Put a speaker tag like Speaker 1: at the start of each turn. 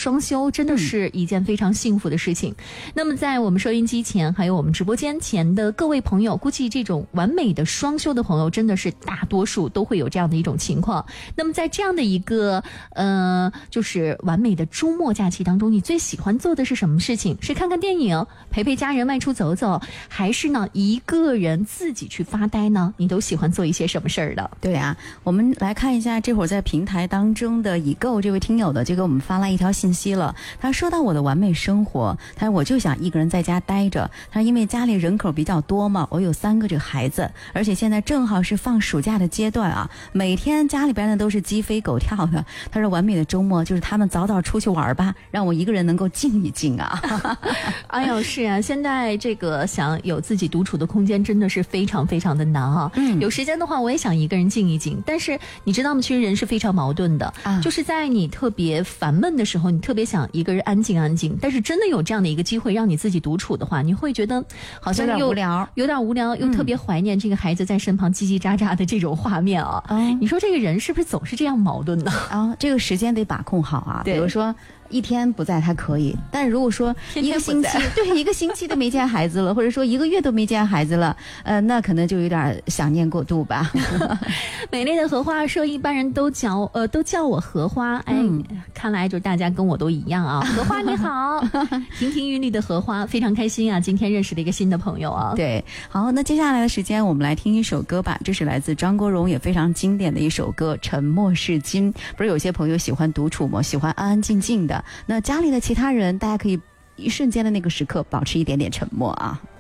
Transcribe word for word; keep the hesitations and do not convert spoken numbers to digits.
Speaker 1: 双休真的是一件非常幸福的事情。嗯、那么在我们收音机前还有我们直播间前的各位朋友，估计这种完美的双休的朋友真的是大多数都会有这样的一种情况。那么在这样的一个呃就是完美的周末假期当中，你最喜欢做的是什么事情？是看看电影，陪陪家人外出走走，还是呢一个人自己去发呆呢？你都喜欢做一些什么事儿的？
Speaker 2: 对啊，我们来看一下这会儿在平台当中的已购这位听友的就给我们发来一条信息了。他说到我的完美生活，他说我就想一个人在家待着。他说因为家里人口比较多嘛，我有三个这个孩子，而且现在正好是放暑假的阶段啊，每天家里边呢都是鸡飞狗跳的。他说完美的周末就是他们早早出去玩吧，让我一个人能够静一静啊。
Speaker 1: 哎呦，是啊，现在这个想有自己独处的空间真的是非常非常的难啊。嗯，有时间的话我也想一个人静一静，但是你知道吗？其实人是非常矛盾的啊，就是在你特别烦闷的时候，你特别想一个人安静安静，但是真的有这样的一个机会让你自己独处的话，你会觉得好像又
Speaker 2: 有点无聊，
Speaker 1: 有点无聊，又特别怀念这个孩子在身旁叽叽喳喳的这种画面啊。嗯，你说这个人是不是总是这样矛盾呢？
Speaker 2: 啊，这个时间得把控好啊。比如说一天不在他可以，但是如果说一个星期，天天对，一个星期都没见孩子了，或者说一个月都没见孩子了，呃，那可能就有点想念过度吧。
Speaker 1: 美丽的荷花说，一般人都叫呃都叫我荷花，哎，嗯、看来就大家跟我都一样啊。荷花你好，亭亭玉立的荷花，非常开心啊，今天认识了一个新的朋友啊。
Speaker 2: 对，好，那接下来的时间我们来听一首歌吧，这是来自张国荣也非常经典的一首歌《沉默是金》。不是有些朋友喜欢独处吗？喜欢安安静静的。那家里的其他人，大家可以一瞬间的那个时刻保持一点点沉默啊。